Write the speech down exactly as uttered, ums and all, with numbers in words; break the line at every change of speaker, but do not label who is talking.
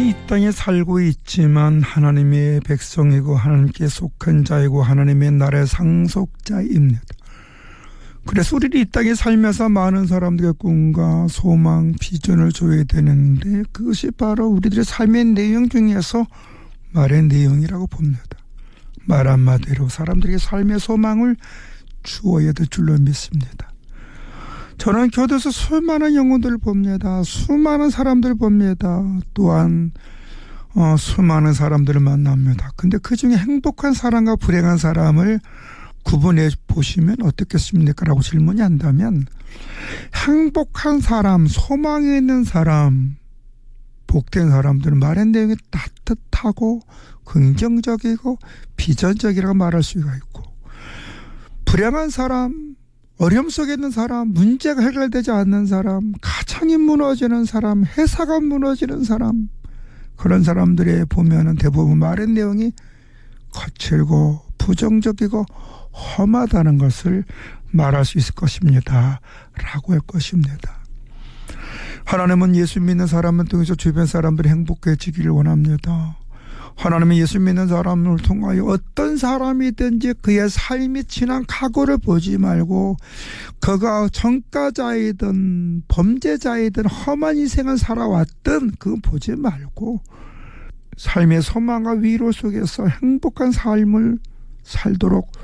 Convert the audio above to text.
이 땅에 살고 있지만 하나님의 백성이고 하나님께 속한 자이고 하나님의 나라의 상속자입니다. 그래서 우리는 이 땅에 살면서 많은 사람들의 꿈과 소망, 비전을 줘야 되는데 그것이 바로 우리들의 삶의 내용 중에서 말의 내용이라고 봅니다. 말 한마디로 사람들에게 삶의 소망을 주어야 될 줄로 믿습니다. 저는 교도소 수많은 영혼들을 봅니다. 수많은 사람들을 봅니다. 또한 어, 수많은 사람들을 만납니다. 근데 그 중에 행복한 사람과 불행한 사람을 구분해 보시면 어떻겠습니까? 라고 질문이 한다면 행복한 사람, 소망이 있는 사람, 복된 사람들은 말의 내용이 따뜻하고 긍정적이고 비전적이라고 말할 수가 있고, 불행한 사람, 어려움 속에 있는 사람, 문제가 해결되지 않는 사람, 가정이 무너지는 사람, 회사가 무너지는 사람, 그런 사람들의 보면은 대부분 말의 내용이 거칠고 부정적이고 험하다는 것을 말할 수 있을 것입니다. 라고 할 것입니다. 하나님은 예수 믿는 사람을 통해서 주변 사람들이 행복해지기를 원합니다. 하나님은 예수 믿는 사람을 통하여 어떤 사람이든지 그의 삶이 지난 과거를 보지 말고 그가 전과자이든 범죄자이든 험한 인생을 살아왔든 그거 보지 말고 삶의 소망과 위로 속에서 행복한 삶을 살도록